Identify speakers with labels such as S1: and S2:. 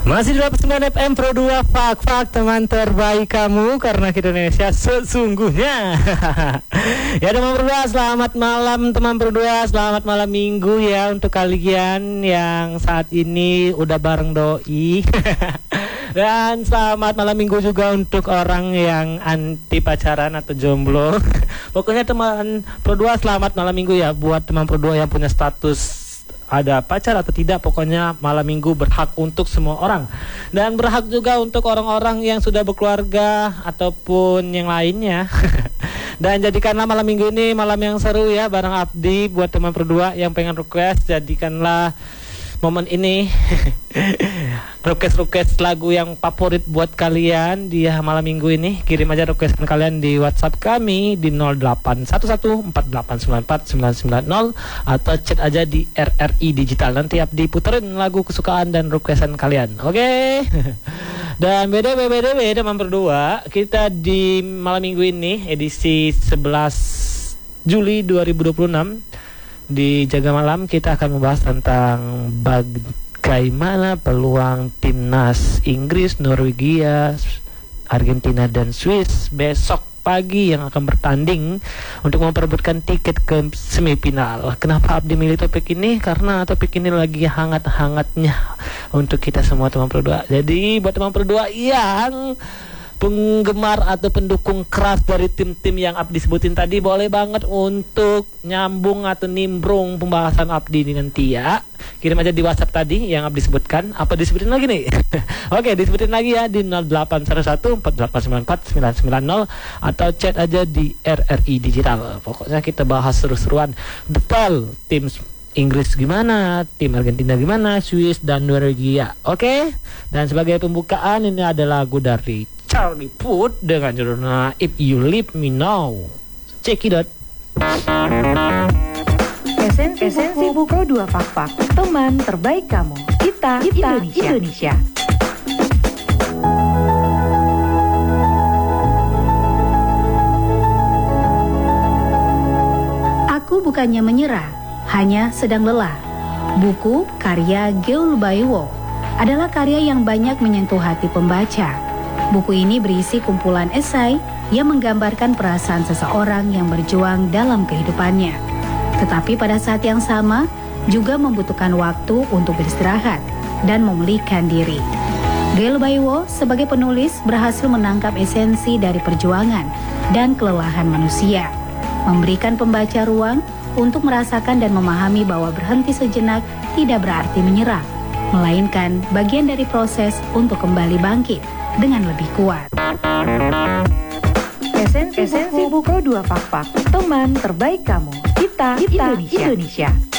S1: Masih di 89 FM Pro 2 Fak teman terbaik kamu, karena kita Indonesia sesungguhnya. Ya teman Pro 2, selamat malam teman Pro 2, selamat malam minggu ya untuk kalian yang saat ini udah bareng doi. Dan selamat malam minggu juga untuk orang yang anti pacaran atau jomblo. Pokoknya teman Pro 2, selamat malam minggu ya buat teman Pro 2 yang punya status ada pacar atau tidak. Pokoknya malam minggu berhak untuk semua orang, dan berhak juga untuk orang-orang yang sudah berkeluarga ataupun yang lainnya. Dan jadikanlah malam minggu ini malam yang seru ya bareng Abdi. Buat teman berdua yang pengen request, jadikanlah momen ini request lagu yang favorit buat kalian di malam minggu ini. Kirim aja requestan kalian di WhatsApp kami di 081148949990 atau chat aja di RRI Digital. Nanti Abdi puterin lagu kesukaan dan requestan kalian. Oke. Dan BDW teman berdua, kita di malam minggu ini edisi 11 Juli 2026 di Jaga Malam kita akan membahas tentang bagaimana peluang timnas Inggris, Norwegia, Argentina dan Swiss besok pagi yang akan bertanding untuk memperebutkan tiket ke semifinal. Kenapa Abdi milih topik ini? Karena topik ini lagi hangat-hangatnya untuk kita semua teman berdua. Jadi buat teman berdua yang penggemar atau pendukung keras dari tim-tim yang Abdi sebutin tadi, boleh banget untuk nyambung atau nimbrung pembahasan Abdi dengan Tia. Kirim aja di WhatsApp tadi yang Abdi sebutkan. Apa disebutin lagi nih? Oke, disebutin lagi ya di 081148949990 atau chat aja di RRI Digital. Pokoknya kita bahas seru-seruan detail tim Inggris gimana, tim Argentina gimana, Swiss dan Norwegia. Oke? Dan sebagai pembukaan ini ada lagu dari Charlie Puth dengan judulnya If You Leave Me Now. Check it out.
S2: Esensi buku 2 Fak, teman terbaik kamu. Kita Indonesia. Aku bukannya menyerah, hanya sedang lelah. Buku karya Geul Baiwo adalah karya yang banyak menyentuh hati pembaca. Buku ini berisi kumpulan esai yang menggambarkan perasaan seseorang yang berjuang dalam kehidupannya. Tetapi pada saat yang sama juga membutuhkan waktu untuk beristirahat dan memulihkan diri. Geul Baiwo sebagai penulis berhasil menangkap esensi dari perjuangan dan kelelahan manusia, memberikan pembaca ruang untuk merasakan dan memahami bahwa berhenti sejenak tidak berarti menyerah, melainkan bagian dari proses untuk kembali bangkit dengan lebih kuat. Esensi buku 2 Fak, teman terbaik kamu. Kita Indonesia.